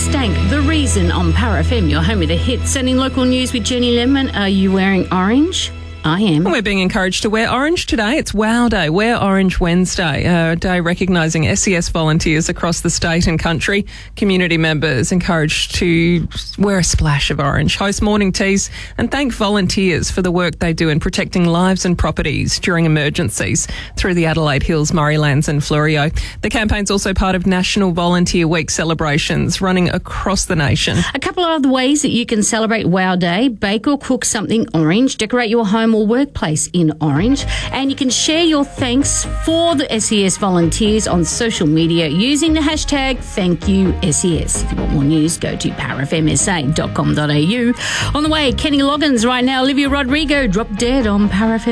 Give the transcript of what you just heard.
Stank, The Reason on Power FM, your home with the hits. Sending local news with Jenny Lemon. Are you wearing orange? I am. We're being encouraged to wear orange today. It's WOW Day, Wear Orange Wednesday, a day recognising SES volunteers across the state and country. Community members encouraged to wear a splash of orange, host morning teas and thank volunteers for the work they do in protecting lives and properties during emergencies through the Adelaide Hills, Murraylands and Fleurieu. The campaign's also part of National Volunteer Week celebrations running across the nation. A couple of other ways that you can celebrate WOW Day: bake or cook something orange, decorate your home or workplace in orange, and you can share your thanks for the SES volunteers on social media using the hashtag #ThankYouSES. If you want more news, go to powerfmsa.com.au. On the way, Kenny Loggins right now, Olivia Rodrigo, Drop Dead on Power FM.